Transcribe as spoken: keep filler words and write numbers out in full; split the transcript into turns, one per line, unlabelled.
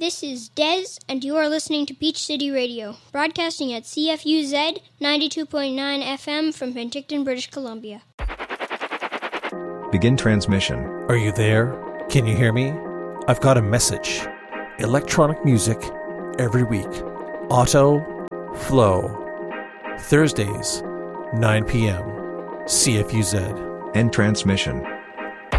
This is Dez, and you are listening to Beach City Radio, broadcasting at C F U Z ninety-two point nine F M from Penticton, British Columbia.
Begin transmission.
Are you there? Can you hear me? I've got a message. Electronic music every week. Auto Flow. Thursdays, nine p.m. C F U Z.
End transmission.